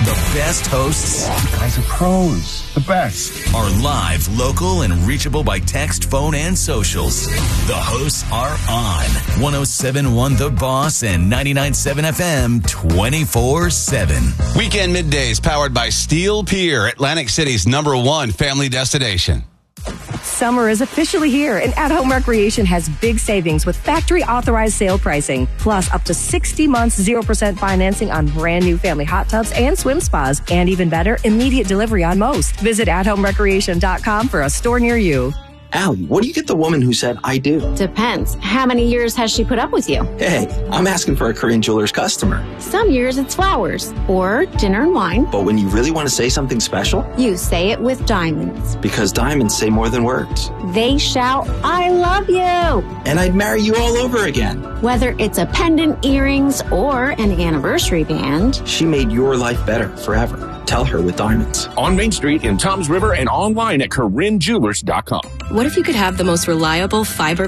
The best hosts. You guys are pros. The best. Are live, local, and reachable by text, phone, and socials. The hosts are on 107.1 The Boss and 99.7 FM 24/7. Weekend middays powered by Steel Pier, Atlantic City's #1 family destination. Summer is officially here, and At Home Recreation has big savings with factory-authorized sale pricing, plus up to 60 months 0% financing on brand new family hot tubs and swim spas, and even better, immediate delivery on most. Visit athomerecreation.com for a store near you. Allie, what do you get the woman who said, I do? Depends. How many years has she put up with you? Hey, I'm asking for a Korean Jewelers customer. Some years it's flowers or dinner and wine. But when you really want to say something special, you say it with diamonds. Because diamonds say more than words. They shout, I love you. And I'd marry you all over again. Whether it's a pendant, earrings, or an anniversary band. She made your life better forever. Tell her with diamonds. On Main Street in Toms River and online at KoreanJewelers.com. What if you could have the most reliable fiber